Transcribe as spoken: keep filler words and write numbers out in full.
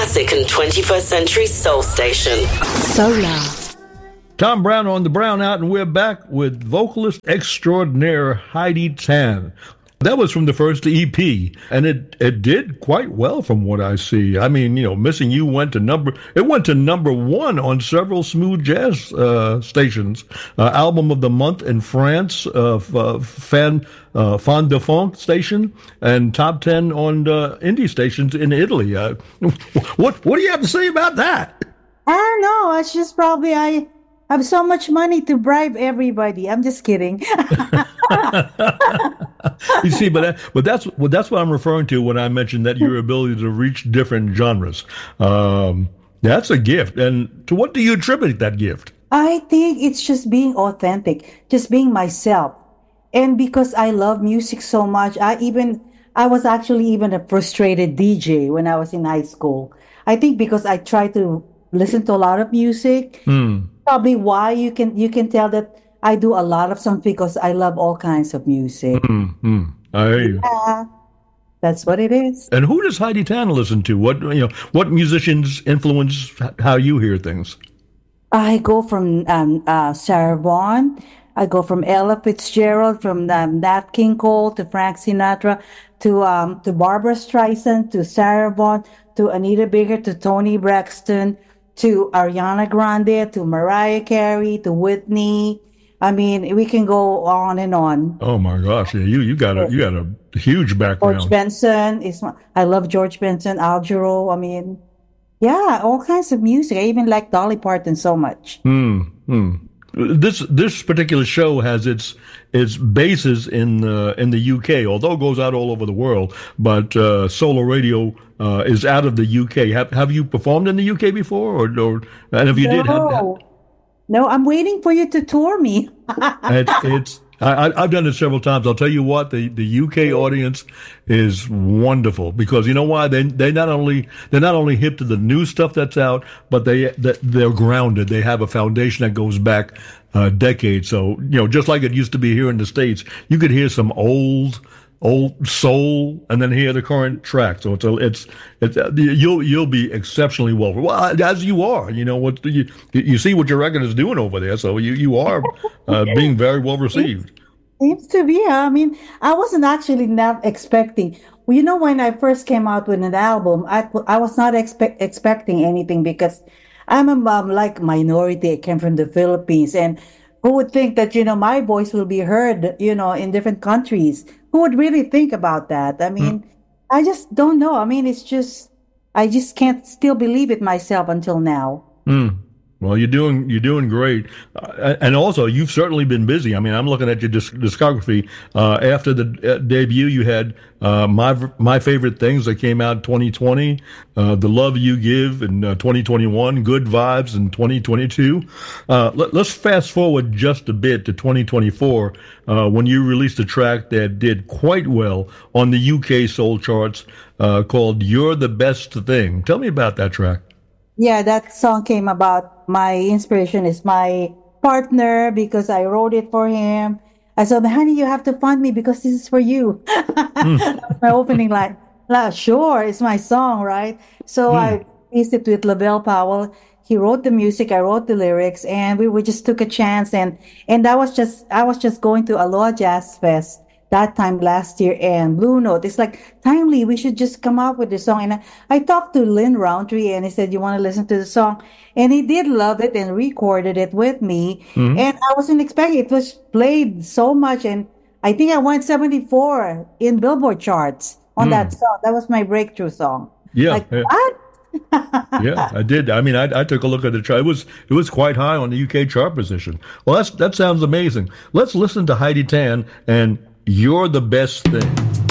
classic and twenty-first century soul station. Solar. Tom Brown on the Brown Out, and we're back with vocalist extraordinaire Heidi Tan. That was from the first E P, and it it did quite well from what I see. I mean, you know, Missing You went to number it went to number one on several smooth jazz uh, stations. Uh, album of the month in France, uh, uh, fan uh, Fan de Funk station, and top ten on uh, indie stations in Italy. Uh, what what do you have to say about that? I don't know. It's just probably I have so much money to bribe everybody. I'm just kidding. You see, but that, but that's well, that's what I'm referring to when I mentioned that your ability to reach different genres. Um, that's a gift. And to what do you attribute that gift? I think it's just being authentic, just being myself. And because I love music so much, I even I was actually even a frustrated D J when I was in high school. I think because I try to listen to a lot of music. Mm. Probably why you can you can tell that I do a lot of songs because I love all kinds of music. Mm-hmm. I hear you. Yeah, that's what it is. And who does Heidi Tan listen to? What you know? What musicians influence how you hear things? I go from um, uh, Sarah Vaughan. I go from Ella Fitzgerald, from um, Nat King Cole to Frank Sinatra, to um, to Barbra Streisand, to Sarah Vaughan, to Anita Baker, to Toni Braxton, to Ariana Grande, to Mariah Carey, to Whitney. I mean, we can go on and on. Oh my gosh! Yeah, you you got a you got a huge background. George Benson is. I love George Benson, Al Jarreau. I mean, yeah, all kinds of music. I even like Dolly Parton so much. Hmm. hmm. This this particular show has its its bases in uh, in the U K, although it goes out all over the world. But uh, Solar Radio uh, is out of the U K. Have Have you performed in the U K before, or, or and if you no. did, have, have, no, I'm waiting for you to tour me. it, it's I, I've done it several times. I'll tell you what, the, the U K audience is wonderful because you know why? They they not only they're not only hip to the new stuff that's out, but they they're grounded. They have a foundation that goes back uh, decades. So you know, just like it used to be here in the States, you could hear some old. old soul, and then hear the current track. So it's a, it's it's uh, you'll you'll be exceptionally well, well as you are. You know what you you see what your record is doing over there. So you you are uh, being very well received. Seems to be. I mean, I wasn't actually not expecting. Well, you know, when I first came out with an album, I I was not expect expecting anything because I'm a um, like minority. I came from the Philippines, and who would think that you know my voice will be heard you know in different countries? Who would really think about that? I mean, mm. I just don't know. I mean, it's just, I just can't still believe it myself until now. Mm. Well, you're doing you're doing great, uh, and also you've certainly been busy. I mean, I'm looking at your disc- discography. Uh, after the uh, debut, you had uh, my my favorite things that came out in twenty twenty, uh, The Love You Give in uh, twenty twenty-one, Good Vibes in twenty twenty-two. Uh, let, let's fast forward just a bit to twenty twenty-four, uh, when you released a track that did quite well on the U K soul charts, uh, called "You're the Best Thing." Tell me about that track. Yeah, that song came about. My inspiration is my partner because I wrote it for him. I said, honey, you have to fund me because this is for you. Mm. That was my opening line. Like, sure, it's my song, right? So mm. I pieced it with Lavelle Powell. He wrote the music, I wrote the lyrics, and we, we just took a chance. And, and I was just I was just going to Aloha Jazz Fest that time last year, and Blue Note. It's like, timely, we should just come up with the song. And I, I talked to Lynn Roundtree, and he said, you want to listen to the song? And he did love it and recorded it with me. Mm-hmm. And I wasn't expecting it. It was played so much. And I think I went seventy-four in Billboard charts on mm. that song. That was my breakthrough song. Yeah. Like, yeah. what? Yeah, I did. I mean, I, I took a look at the chart. It was it was quite high on the U K chart position. Well, that's that sounds amazing. Let's listen to Heidi Tan and You're the Best Thing.